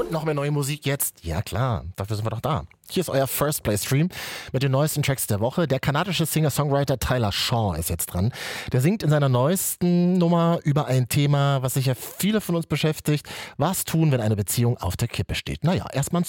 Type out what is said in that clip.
Und noch mehr neue Musik jetzt? Ja klar, dafür sind wir doch da. Hier ist euer First Play Stream mit den neuesten Tracks der Woche. Der kanadische Singer-Songwriter Tyler Shaw ist jetzt dran. Der singt in seiner neuesten Nummer über ein Thema, was sicher viele von uns beschäftigt. Was tun, wenn eine Beziehung auf der Kippe steht? Naja, erstmal ein